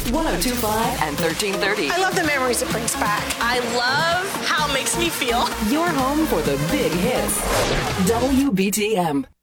1025 and 1330. I love the memories it brings back. I love how it makes me feel. Your home for the big hits. WBTM.